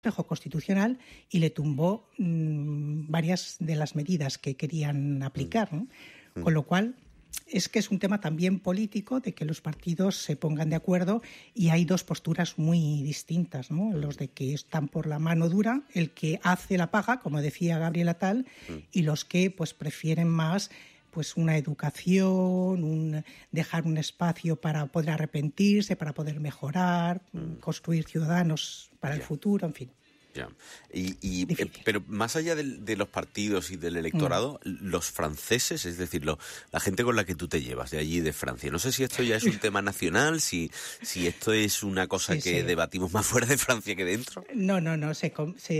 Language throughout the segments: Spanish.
Consejo Constitucional y le tumbó varias de las medidas que querían aplicar, ¿no? Con lo cual es que es un tema también político de que los partidos se pongan de acuerdo y hay dos posturas muy distintas, ¿no? Los de que están por la mano dura, el que hace la paga, como decía Gabriel Attal, y los que pues prefieren más pues una educación, dejar un espacio para poder arrepentirse, para poder mejorar, construir ciudadanos para el futuro, en fin. Ya. Pero más allá de los partidos y del electorado, los franceses, es decir, la gente con la que tú te llevas de allí, de Francia, no sé si esto ya es un tema nacional, si esto es una cosa que debatimos más fuera de Francia que dentro. No, se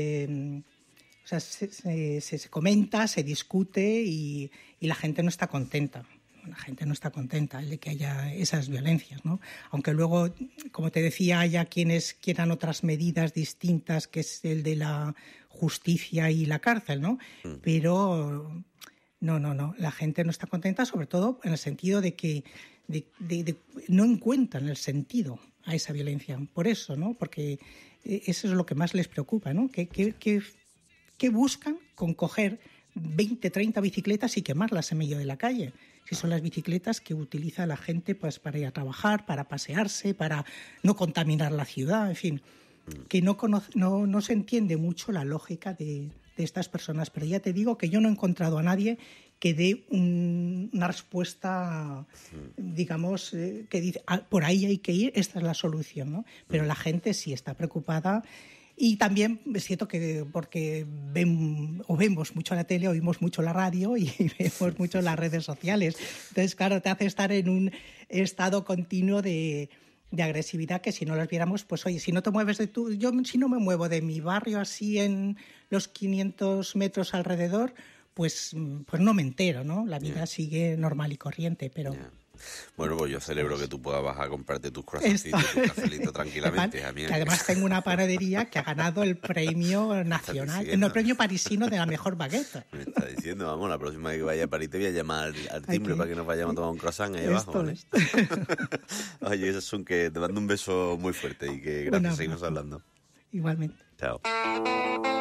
comenta, se discute y la gente no está contenta. La gente no está contenta de que haya esas violencias, ¿no? Aunque luego, como te decía, haya quienes quieran otras medidas distintas, que es el de la justicia y la cárcel, ¿no? Pero no, la gente no está contenta, sobre todo en el sentido de que no encuentran el sentido a esa violencia. Por eso, ¿no? Porque eso es lo que más les preocupa, ¿no? ¿Qué buscan con coger 20, 30 bicicletas y quemarlas en medio de la calle? Si son las bicicletas que utiliza la gente pues para ir a trabajar, para pasearse, para no contaminar la ciudad, en fin, que no se entiende mucho la lógica de estas personas. Pero ya te digo que yo no he encontrado a nadie que dé una respuesta, digamos, que dice, por ahí hay que ir, esta es la solución, ¿no? Pero la gente sí está preocupada. Y también es cierto que porque vemos mucho la tele, oímos mucho la radio y vemos mucho las redes sociales. Entonces, claro, te hace estar en un estado continuo de agresividad que si no las viéramos, pues oye, si no te mueves yo si no me muevo de mi barrio así en los 500 metros alrededor, pues no me entero, ¿no? La vida sigue normal y corriente, pero... Bueno, pues yo celebro que tú puedas bajar a comprarte tus croissants y tu cafelito tranquilamente. Que además tengo una panadería que ha ganado el premio nacional, el premio parisino de la mejor baguette. Me está diciendo, vamos, la próxima vez que vaya a París te voy a llamar al timbre para que nos vayamos a tomar un croissant ahí abajo, ¿vale? Oye, Asun, que te mando un beso muy fuerte y que gracias por seguirnos hablando. Igualmente. Chao.